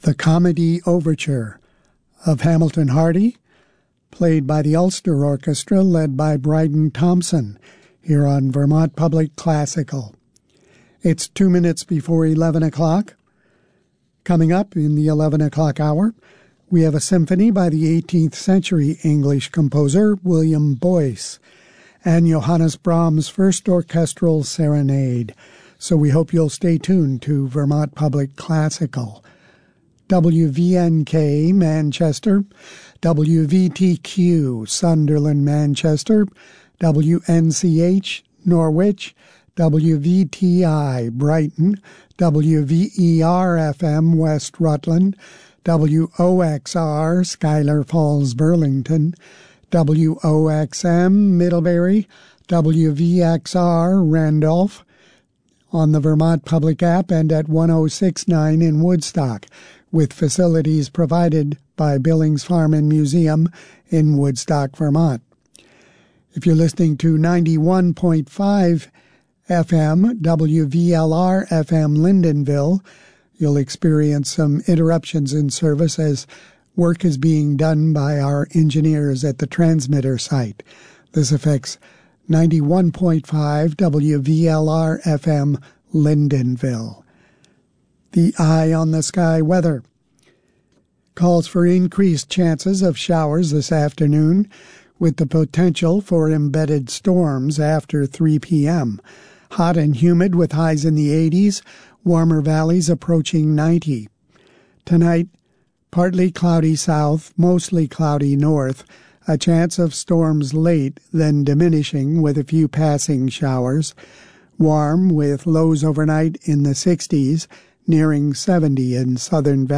The Comedy Overture of Hamilton Hardy, played by the Ulster Orchestra, led by Bryden Thompson, here on Vermont Public Classical. It's 2 minutes before 11 o'clock. Coming up in the 11 o'clock hour, we have a symphony by the 18th century English composer William Boyce and Johannes Brahms' first orchestral serenade. So we hope you'll stay tuned to Vermont Public Classical. WVNK Manchester, WVTQ Sunderland Manchester, WNCH Norwich, WVTI Brighton, WVER-FM West Rutland, WOXR Schuyler Falls Burlington, WOXM Middlebury, WVXR Randolph, on the Vermont Public app and at 1069 in Woodstock, with facilities provided by Billings Farm and Museum in Woodstock, Vermont. If you're listening to 91.5 FM, WVLR FM Lyndonville, you'll experience some interruptions in service as work is being done by our engineers at the transmitter site. This affects 91.5 WVLR FM Lyndonville. The Eye on the Sky weather calls for increased chances of showers this afternoon, with the potential for embedded storms after 3 p.m. Hot and humid with highs in the 80s, warmer valleys approaching 90. Tonight, partly cloudy south, mostly cloudy north, a chance of storms late, then diminishing with a few passing showers. Warm with lows overnight in the 60s, nearing 70 in southern